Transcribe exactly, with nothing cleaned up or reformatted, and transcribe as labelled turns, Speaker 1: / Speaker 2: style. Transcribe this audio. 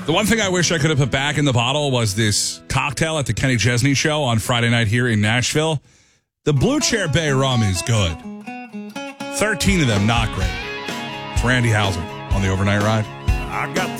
Speaker 1: The one thing I wish I could have put back in the bottle was this cocktail at the Kenny Chesney show on Friday night here in Nashville. The Blue Chair Bay rum is good. thirteen of them, not great. It's Randy Hauser on the overnight ride.
Speaker 2: I got